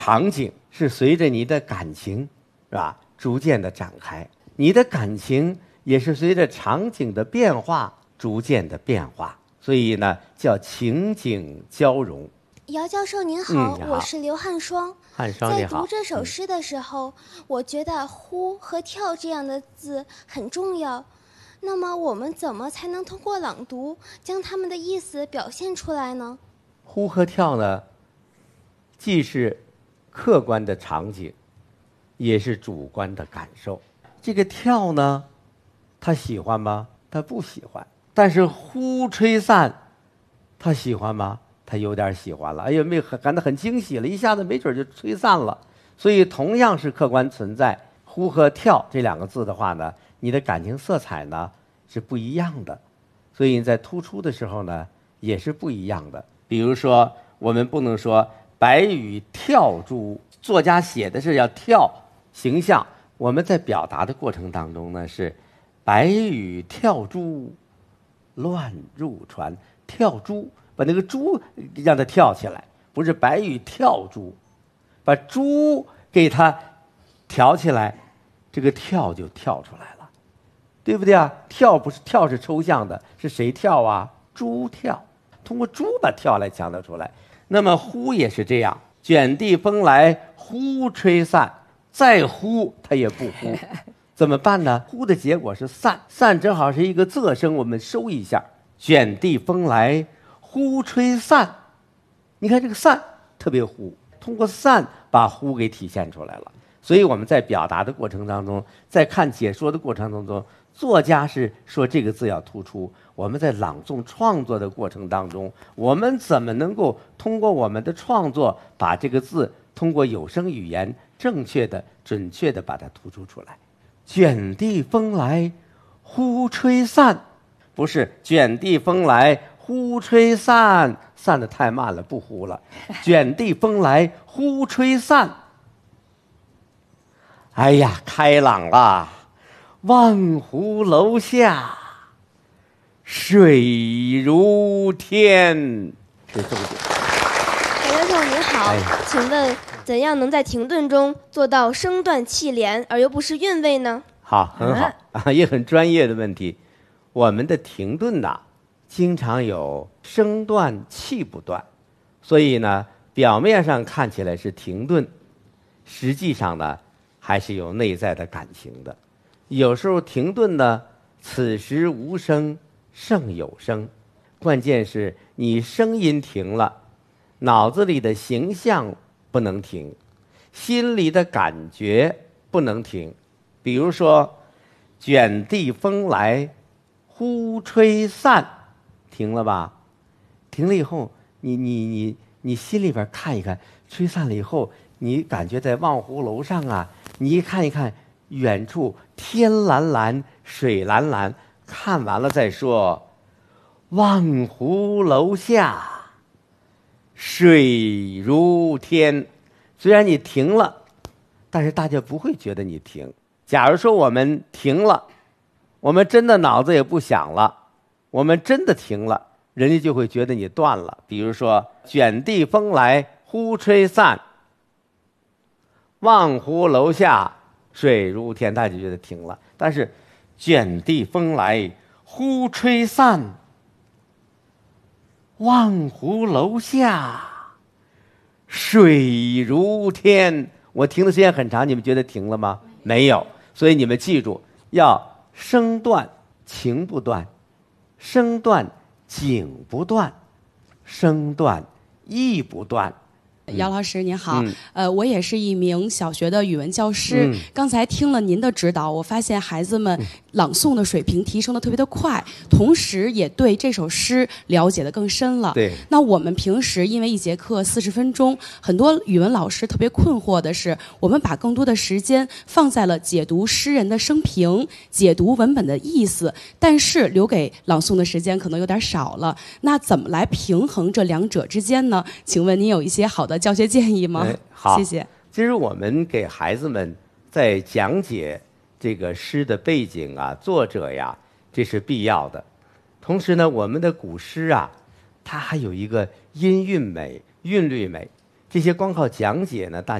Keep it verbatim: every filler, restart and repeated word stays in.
场景是随着你的感情，是吧，逐渐的展开，你的感情也是随着场景的变化逐渐的变化，所以呢叫情景交融。 姚教授您好， 嗯、 我是刘汉双。 汉双你好。 在读这首诗的时候、嗯、我觉得呼和跳这样的字很重要，那么我们怎么才能通过朗读将它们的意思表现出来呢？ 呼和跳呢，既是客观的场景，也是主观的感受。这个跳呢，他喜欢吗？他不喜欢。但是呼吹散，他喜欢吗？他有点喜欢了。哎呀，没感到很惊喜了，一下子没准就吹散了。所以同样是客观存在，呼和跳这两个字的话呢，你的感情色彩呢是不一样的，所以你在突出的时候呢也是不一样的。比如说，我们不能说白羽跳珠，作家写的是要跳形象，我们在表达的过程当中呢是白羽跳珠乱入船，跳珠把那个珠让它跳起来，不是白羽跳珠，把珠给它挑起来，这个跳就跳出来了，对不对啊？跳不是跳是抽象的，是谁跳啊？珠跳，通过珠把跳来强调出来。那么呼也是这样，卷地风来呼吹散，再呼它也不呼，怎么办呢？呼的结果是散，散正好是一个仄声，我们收一下，卷地风来呼吹散。你看这个散特别呼，通过散把呼给体现出来了。所以我们在表达的过程当中，在看解说的过程当中，作家是说这个字要突出，我们在朗诵创作的过程当中，我们怎么能够通过我们的创作把这个字通过有声语言正确的准确的把它突出出来。卷地风来呼吹散，不是卷地风来呼吹散，散得太慢了，不呼了。卷地风来呼吹散，哎呀，开朗了，望湖楼下水如天，是重点。 姚教授您好、哎、请问怎样能在停顿中做到声断气连而又不失韵味呢？ 好，很好、嗯、啊，也很专业的问题。我们的停顿呐，经常有声断气不断，所以呢，表面上看起来是停顿，实际上呢，还是有内在的感情的。有时候停顿呢，此时无声胜有声，关键是你声音停了，脑子里的形象不能停，心里的感觉不能停。比如说，卷地风来呼吹散，停了吧？停了以后，你你你你心里边看一看，吹散了以后，你感觉在望湖楼上啊，你一看一看，远处天蓝蓝，水蓝蓝，看完了再说，望湖楼下水如天。虽然你停了，但是大家不会觉得你停。假如说我们停了，我们真的脑子也不想了，我们真的停了，人家就会觉得你断了。比如说，卷地风来呼吹散，望湖楼下水如天，大家就觉得停了。但是卷地风来呼吹散，望湖楼下水如天，我停的时间很长，你们觉得停了吗？没有。所以你们记住，要声断情不断，声断景不断，声断意不断。 姚老师您好、嗯、呃，我也是一名小学的语文教师、嗯、刚才听了您的指导，我发现孩子们朗诵的水平提升的特别的快、嗯、同时也对这首诗了解的更深了。 对， 那我们平时因为一节课四十分钟，很多语文老师特别困惑的是，我们把更多的时间放在了解读诗人的生平，解读文本的意思，但是留给朗诵的时间可能有点少了。那怎么来平衡这两者之间呢？请问您有一些好的教学建议吗？ 哎、好， 谢谢。 其实我们给孩子们在讲解这个诗的背景啊、作者呀，这是必要的。同时呢，我们的古诗啊，它还有一个音韵美、韵律美。 这些光靠讲解呢，大